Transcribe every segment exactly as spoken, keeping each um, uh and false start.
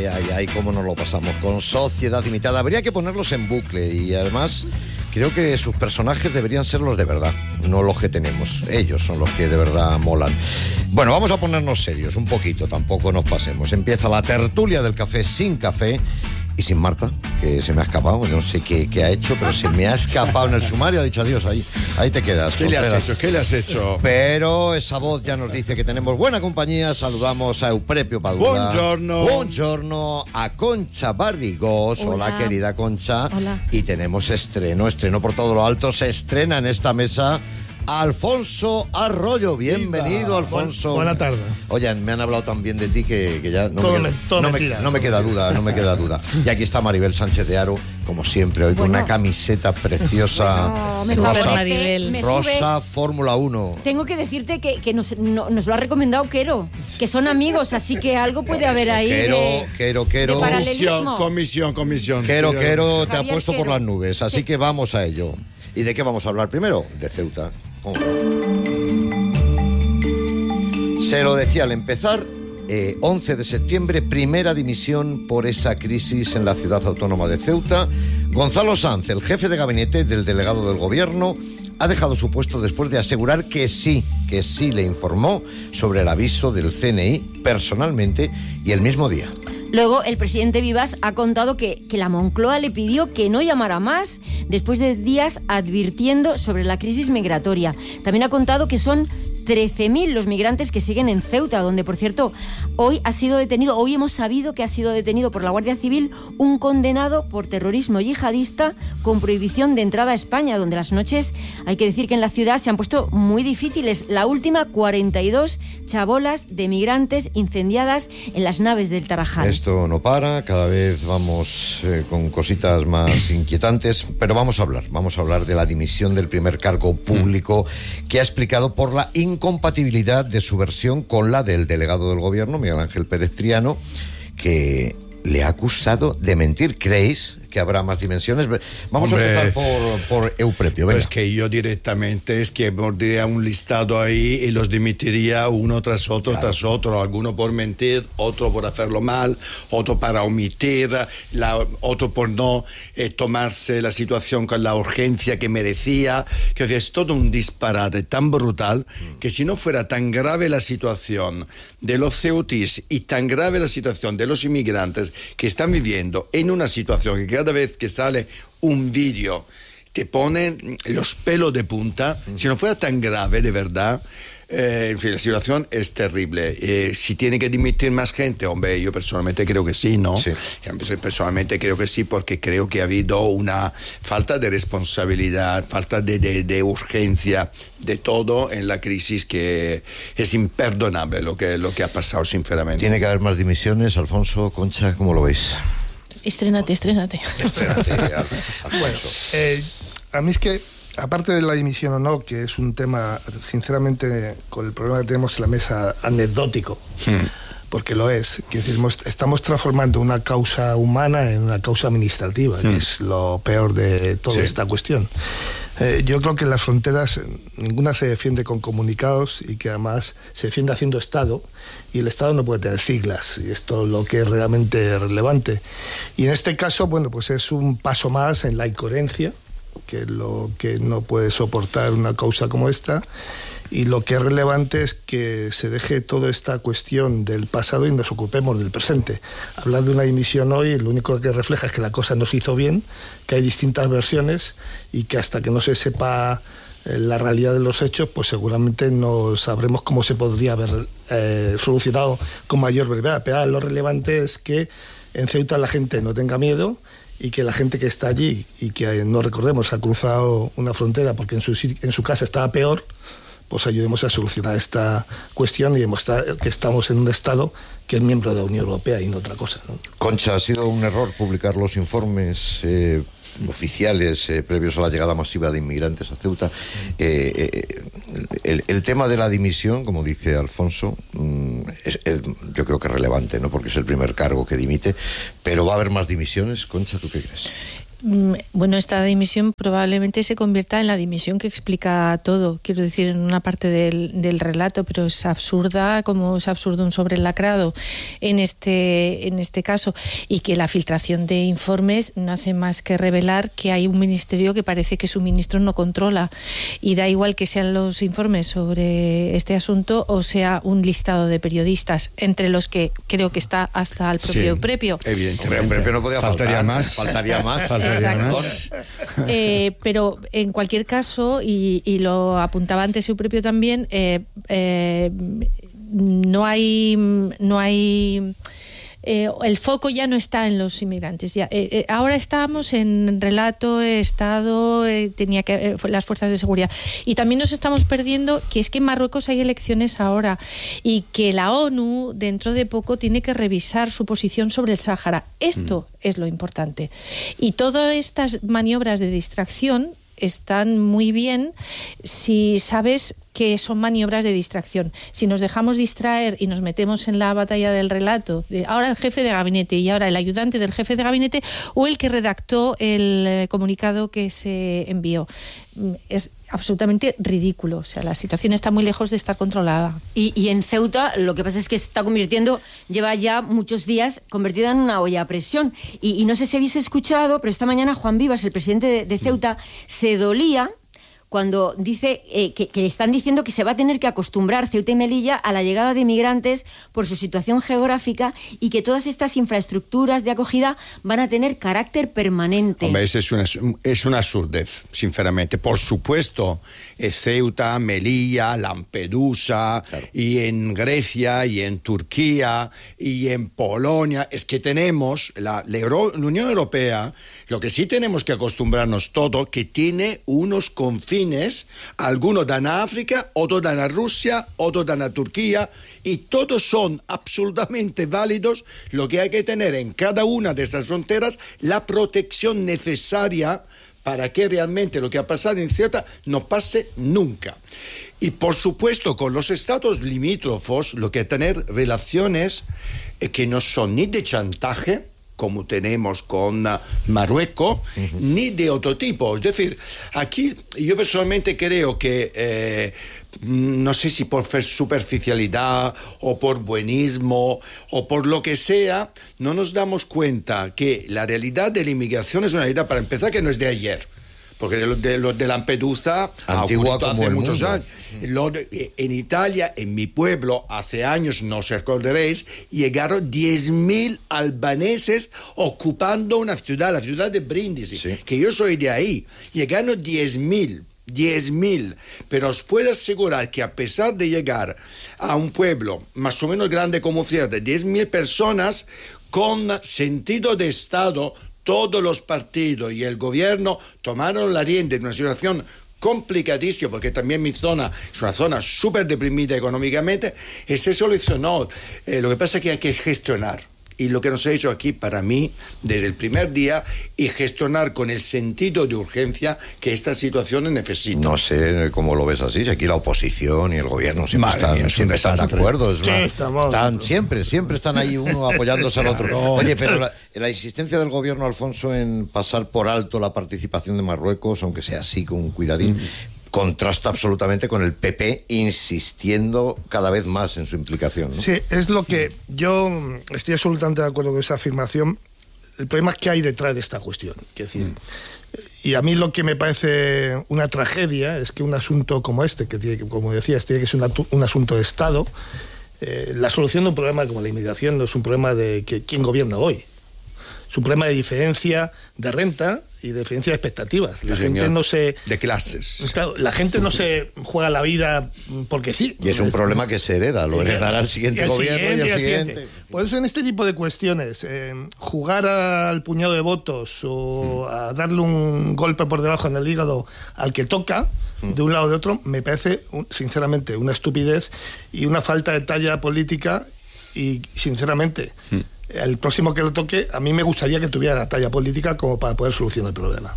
ay, ay, cómo nos lo pasamos con Sociedad Limitada. Habría que ponerlos en bucle y además creo que sus personajes deberían ser los de verdad, no los que tenemos. Ellos son los que de verdad molan. Bueno, vamos a ponernos serios un poquito, tampoco nos pasemos. Empieza la tertulia del café sin café y sin Marta, que se me ha escapado, no sé qué, qué ha hecho, pero se me ha escapado en el sumario, ha dicho adiós, ahí, ahí te quedas. ¿Qué le has hecho? ¿Qué le has hecho? Pero esa voz ya nos dice que tenemos buena compañía. Saludamos a Euprepio Padula. Buongiorno. Buongiorno a Concha Barrigós. Hola. Hola, querida Concha. Hola. Y tenemos estreno, estreno por todo lo alto. Se estrena en esta mesa Alfonso Arroyo. Bienvenido, Alfonso. Buena tarde. Oye, me han hablado tan bien de ti que, que ya no, todo me, me, todo no, mentira, me, no me queda duda, no me queda duda. Y aquí está Maribel Sánchez de Haro, como siempre, hoy bueno, con una camiseta preciosa. Bueno, me rosa, sube, Maribel. Me rosa sube. Fórmula uno. Tengo que decirte que, que nos, no, nos lo ha recomendado Quero, que son amigos, así que algo puede haber ahí. Quero, de, Quero, Quero. de Comisión, comisión, comisión. Quero, Quero, te ha Javier puesto Quero. por las nubes, así Sí. que vamos a ello. ¿Y de qué vamos a hablar primero? De Ceuta. ¿Cómo? Se lo decía al empezar, eh, once de septiembre, primera dimisión por esa crisis en la ciudad autónoma de Ceuta. Gonzalo Sanz, el jefe de gabinete del delegado del gobierno, ha dejado su puesto después de asegurar que sí, que sí le informó sobre el aviso del C N I personalmente y el mismo día. Luego, el presidente Vivas ha contado que, que la Moncloa le pidió que no llamara más después de días advirtiendo sobre la crisis migratoria. También ha contado que son trece mil los migrantes que siguen en Ceuta, donde, por cierto, hoy ha sido detenido, hoy hemos sabido que ha sido detenido por la Guardia Civil un condenado por terrorismo yihadista con prohibición de entrada a España, donde las noches, hay que decir que en la ciudad se han puesto muy difíciles. La última, cuarenta y dos chabolas de migrantes incendiadas en las naves del Tarajal. Esto no para, cada vez vamos eh, con cositas más inquietantes, pero vamos a hablar, vamos a hablar de la dimisión del primer cargo público que ha explicado por la incompatibilidad de su versión con la del delegado del gobierno, Miguel Ángel Pérez Triano, que le ha acusado de mentir. ¿Creéis que habrá más dimensiones? Vamos Hombre, a empezar por, por Euprepio. Venga. Pues que yo directamente es que pondría un listado ahí y los dimitiría uno tras otro, claro. tras otro, alguno por mentir, otro por hacerlo mal, otro para omitir, la, otro por no eh, tomarse la situación con la urgencia que merecía. Que es todo un disparate tan brutal que si no fuera tan grave la situación de los ceutíes y tan grave la situación de los inmigrantes que están viviendo en una situación que cada vez que sale un vídeo te ponen los pelos de punta, mm. si no fuera tan grave de verdad, eh, en fin, la situación es terrible. Eh, si tiene que dimitir más gente, hombre, yo personalmente creo que sí, ¿no? Sí. Personalmente creo que sí, porque creo que ha habido una falta de responsabilidad, falta de, de, de urgencia, de todo en la crisis, que es imperdonable lo que, lo que ha pasado, sinceramente. Tiene que haber más dimisiones. Alfonso, Concha, ¿cómo lo veis? Estrénate, estrénate. Estrénate, Alfonso. Bueno, eh, a mí es que, aparte de la dimisión o no, que es un tema, sinceramente, con el problema que tenemos en la mesa, anecdótico, hmm. porque lo es, que decimos, estamos transformando una causa humana en una causa administrativa, hmm. que es lo peor de toda sí. esta cuestión. Eh, yo creo que en las fronteras ninguna se defiende con comunicados y que además se defiende haciendo Estado, y el Estado no puede tener siglas, y esto es lo que es realmente relevante. Y en este caso, bueno, pues es un paso más en la incoherencia, que es lo que no puede soportar una causa como esta, y lo que es relevante es que se deje toda esta cuestión del pasado y nos ocupemos del presente. Hablar de una dimisión hoy, lo único que refleja es que la cosa no se hizo bien, que hay distintas versiones y que hasta que no se sepa eh, la realidad de los hechos, pues seguramente no sabremos cómo se podría haber eh, solucionado con mayor brevedad. Pero lo relevante es que en Ceuta la gente no tenga miedo, y que la gente que está allí y que, no recordemos, ha cruzado una frontera porque en su, en su casa estaba peor, pues ayudemos a solucionar esta cuestión y demostrar que estamos en un Estado que es miembro de la Unión Europea y no otra cosa, ¿no? Concha, ¿ha sido un error publicar los informes eh, oficiales eh, previos a la llegada masiva de inmigrantes a Ceuta? Eh, eh, el, el tema de la dimisión, como dice Alfonso, mm, es, es, yo creo que es relevante, ¿no? Porque es el primer cargo que dimite, pero ¿va a haber más dimisiones? Concha, ¿tú qué crees? Bueno, esta dimisión probablemente se convierta en la dimisión que explica todo, quiero decir, en una parte del, del relato, pero es absurda, como es absurdo un sobrelacrado en este, en este caso, y que la filtración de informes no hace más que revelar que hay un ministerio que parece que su ministro no controla, y da igual que sean los informes sobre este asunto o sea un listado de periodistas, entre los que creo que está hasta el propio sí, Prepio. Evidentemente. El Prepio no podía Faltaría faltar, más. Faltaría más. Faltaría Exacto. más. Eh, pero en cualquier caso, y, y lo apuntaba antes su propio también, eh, eh, no hay, no hay eh, el foco ya no está en los inmigrantes. Ya, eh, eh, ahora estamos en relato, Estado, eh, tenía que eh, las fuerzas de seguridad. Y también nos estamos perdiendo que es que en Marruecos hay elecciones ahora y que la ONU dentro de poco tiene que revisar su posición sobre el Sáhara. Esto mm. es lo importante. Y todas estas maniobras de distracción están muy bien si sabes que son maniobras de distracción. Si nos dejamos distraer y nos metemos en la batalla del relato, de ahora el jefe de gabinete y ahora el ayudante del jefe de gabinete o el que redactó el comunicado que se envió, es absolutamente ridículo. O sea, la situación está muy lejos de estar controlada. Y, y en Ceuta lo que pasa es que se está convirtiendo, lleva ya muchos días convertida en una olla a presión. Y, y no sé si habéis escuchado, pero esta mañana Juan Vivas, el presidente de, de Ceuta, se dolía cuando dice eh, que, que le están diciendo que se va a tener que acostumbrar Ceuta y Melilla a la llegada de inmigrantes por su situación geográfica y que todas estas infraestructuras de acogida van a tener carácter permanente. Hombre, eso es una, es una absurdez, sinceramente. Por supuesto, eh, Ceuta, Melilla, Lampedusa, claro. Y en Grecia, y en Turquía, y en Polonia, es que tenemos, la, la, Euro, la Unión Europea, lo que sí tenemos que acostumbrarnos todo, que tiene unos confines. Algunos dan a África, otros dan a Rusia, otros dan a Turquía, y todos son absolutamente válidos. Lo que hay que tener en cada una de estas fronteras, la protección necesaria para que realmente lo que ha pasado en Ceuta no pase nunca. Y por supuesto, con los estados limítrofos, lo que hay que tener relaciones eh, que no son ni de chantaje, como tenemos con uh, Marruecos, uh-huh. ni de otro tipo. Es decir, aquí yo personalmente creo que, eh, no sé si por superficialidad o por buenismo o por lo que sea, no nos damos cuenta que la realidad de la inmigración es una realidad, para empezar, que no es de ayer. Porque los de, de, de Lampedusa antigua como hace el muchos mundo. años. Lo de, en Italia, en mi pueblo, hace años, no os acordaréis, llegaron diez mil albaneses ocupando una ciudad, la ciudad de Brindisi, sí. que yo soy de ahí. Llegaron diez mil. diez mil, pero os puedo asegurar que a pesar de llegar a un pueblo más o menos grande como Ceuta, de diez mil personas, con sentido de Estado, todos los partidos y el gobierno tomaron la rienda en una situación complicadísima, porque también mi zona es una zona súper deprimida económicamente, y se solucionó. Eh, lo que pasa es que hay que gestionar. Y lo que nos ha hecho aquí, para mí, desde el primer día, y gestionar con el sentido de urgencia que esta situación necesita. No sé cómo lo ves así, si aquí la oposición y el gobierno siempre Madre están, mía, siempre están de acuerdo. Es sí, una, estamos, están no. siempre, siempre están ahí uno apoyándose al otro. Claro. Oye, pero la, la insistencia del gobierno, Alfonso, en pasar por alto la participación de Marruecos, aunque sea así, con cuidadín, mm. contrasta absolutamente con el P P insistiendo cada vez más en su implicación, ¿no? Sí, es lo que yo estoy absolutamente de acuerdo con esa afirmación. El problema es que hay detrás de esta cuestión. Es decir, mm. y a mí lo que me parece una tragedia es que un asunto como este, que tiene, como decías, tiene que ser una, un asunto de Estado, eh, la solución de un problema como la inmigración no es un problema de que quién gobierna hoy. Es un problema de diferencia de renta y de diferencia de expectativas. La sí, gente señor. no se... De clases. Claro, la gente no se juega la vida porque sí. Y es un problema que se hereda, lo heredará el siguiente y el gobierno siguiente, y el y el siguiente. siguiente. Por eso en este tipo de cuestiones, eh, jugar al puñado de votos o mm. a darle un golpe por debajo en el hígado al que toca, mm. de un lado o de otro, me parece, sinceramente, una estupidez y una falta de talla política y, sinceramente... Mm. El próximo que lo toque, a mí me gustaría que tuviera la talla política como para poder solucionar el problema.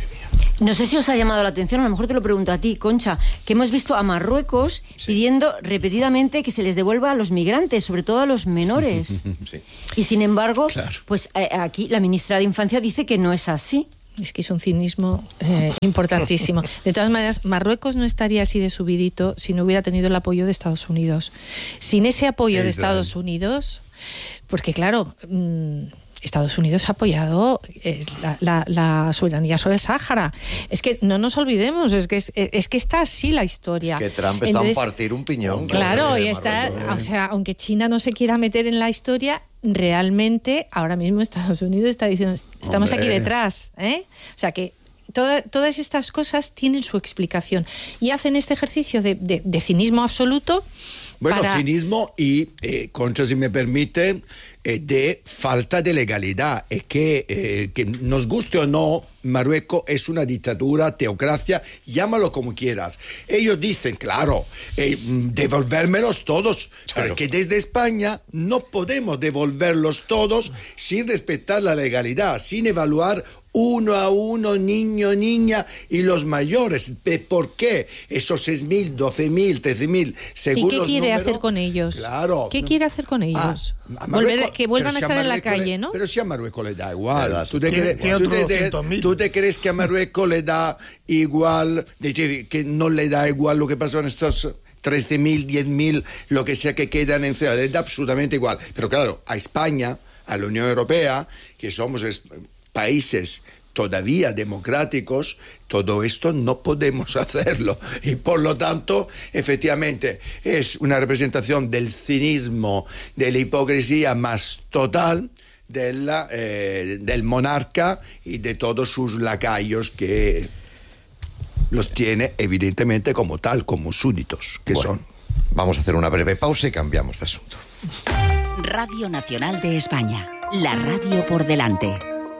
No sé si os ha llamado la atención, a lo mejor te lo pregunto a ti, Concha, que hemos visto a Marruecos sí. pidiendo repetidamente que se les devuelva a los migrantes, sobre todo a los menores. Sí. Y sin embargo, claro. pues aquí la ministra de Infancia dice que no es así. Es que es un cinismo eh, importantísimo. De todas maneras, Marruecos no estaría así de subidito si no hubiera tenido el apoyo de Estados Unidos. Sin ese apoyo de Estados Unidos, porque claro, mmm, Estados Unidos ha apoyado eh, la, la, la soberanía sobre el Sáhara. Es que no nos olvidemos, es que es, es que está así la historia. Es que Trump está a partir un piñón. Claro, y está, o sea, aunque China no se quiera meter en la historia, realmente ahora mismo Estados Unidos está diciendo, estamos Hombre. aquí detrás, ¿eh? O sea que toda, todas estas cosas tienen su explicación y hacen este ejercicio de, de, de cinismo absoluto. Bueno, para... cinismo y, eh, Concha, si me permite, eh, de falta de legalidad. Es que, eh, que nos guste o no, Marruecos es una dictadura, teocracia, llámalo como quieras. Ellos dicen, claro, eh, devolvérmelos todos, claro. Porque desde España no podemos devolverlos todos sin respetar la legalidad, sin evaluar uno a uno, niño, niña y los mayores. ¿Por qué esos seis mil, doce mil, trece mil seguros? ¿Y qué quiere números? hacer con ellos? Claro. ¿Qué quiere hacer con ellos? Ah, Volver, que vuelvan a estar en la calle, le, ¿no? Pero si a Marruecos le da igual. ¿Tú te, ¿Tiene, cre tiene tú, te, te, ¿Tú te crees que a Marruecos le da igual, que no le da igual lo que pasó en estos trece mil, diez mil, lo que sea que quedan en ciudad? Le da absolutamente igual. Pero claro, a España, a la Unión Europea, que somos países todavía democráticos, todo esto no podemos hacerlo y por lo tanto efectivamente es una representación del cinismo, de la hipocresía más total de la, eh, del monarca y de todos sus lacayos que los tiene evidentemente como tal, como súbditos que bueno, son. Vamos a hacer una breve pausa y cambiamos de asunto. Radio Nacional de España, la radio por delante.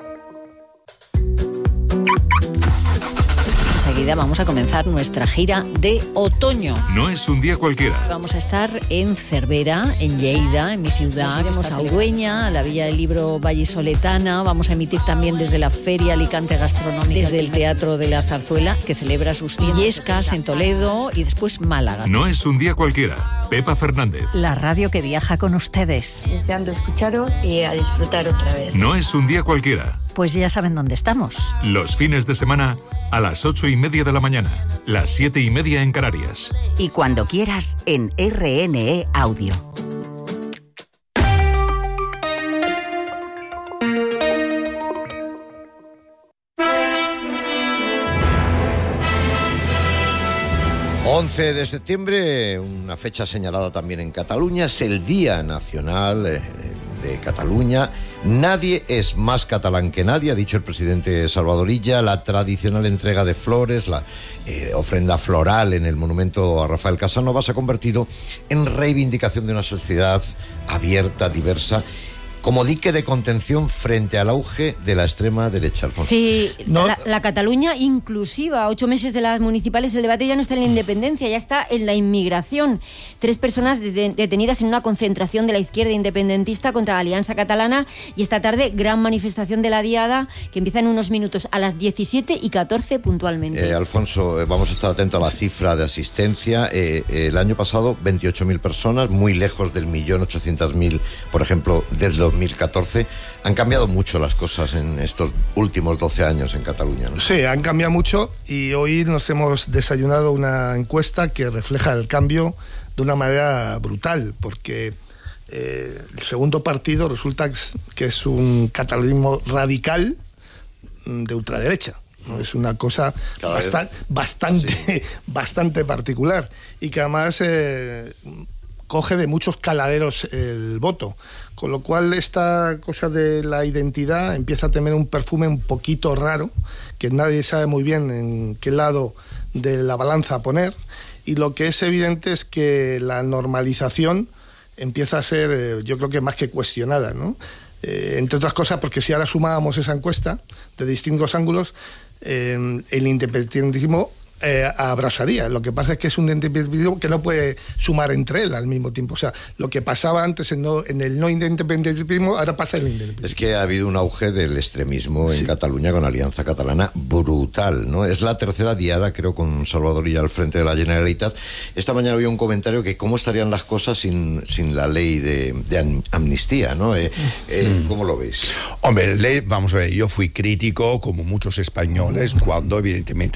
Enseguida vamos a comenzar nuestra gira de otoño. No es un día cualquiera. Vamos a estar en Cervera, en Lleida, en mi ciudad. Iremos a Ugüeña, a la Villa del Libro Vallisoletana. Vamos a emitir también desde la Feria Alicante Gastronómica, desde el Teatro de la Zarzuela, que celebra sus Illescas en Toledo y después Málaga. No es un día cualquiera. Pepa Fernández. La radio que viaja con ustedes. Deseando escucharos y a disfrutar otra vez. No es un día cualquiera. Pues ya saben dónde estamos. Los fines de semana a las ocho y media de la mañana, las siete y media en Canarias. Y cuando quieras en R N E Audio. once de septiembre, una fecha señalada también en Cataluña, es el Día Nacional de Cataluña. Nadie es más catalán que nadie, ha dicho el presidente Salvador Illa. La tradicional entrega de flores, la eh, ofrenda floral en el monumento a Rafael Casanova se ha convertido en reivindicación de una sociedad abierta, diversa, como dique de contención frente al auge de la extrema derecha, Alfonso. Sí, no, la, la Cataluña inclusiva, a ocho meses de las municipales, el debate ya no está en la independencia, ya está en la inmigración. Tres personas detenidas en una concentración de la izquierda independentista contra la Alianza Catalana, y esta tarde gran manifestación de la Diada que empieza en unos minutos a las diecisiete y catorce puntualmente. Eh, Alfonso, eh, vamos a estar atentos a la cifra de asistencia. Eh, eh, el año pasado veintiocho mil personas, muy lejos del millón ochocientos mil, por ejemplo, del dos mil catorce. Han cambiado mucho las cosas en estos últimos doce años en Cataluña, ¿no? Sí, han cambiado mucho y hoy nos hemos desayunado una encuesta que refleja el cambio de una manera brutal, porque eh, el segundo partido resulta que es un catalanismo radical de ultraderecha, ¿no? Es una cosa basta- bastante, sí. bastante particular y que además eh, coge de muchos caladeros el voto. Con lo cual esta cosa de la identidad empieza a tener un perfume un poquito raro, que nadie sabe muy bien en qué lado de la balanza poner, y lo que es evidente es que la normalización empieza a ser, eh, yo creo que más que cuestionada, ¿no? Eh, entre otras cosas porque si ahora sumábamos esa encuesta de distintos ángulos, eh, el independentismo eh, abrazaría. Lo que pasa es que es un independentismo que no puede sumar entre él al mismo tiempo. O sea, lo que pasaba antes en, no, en el no independentismo, ahora pasa en el independentismo. Es que ha habido un auge del extremismo en sí. Cataluña con Alianza Catalana brutal, ¿no? Es la tercera diada, creo, con Salvador Illa al frente de la Generalitat. Esta mañana había un comentario que cómo estarían las cosas sin, sin la ley de, de amnistía, ¿no? Eh, eh, mm. ¿Cómo lo veis? Hombre, ley, vamos a ver, yo fui crítico, como muchos españoles, cuando evidentemente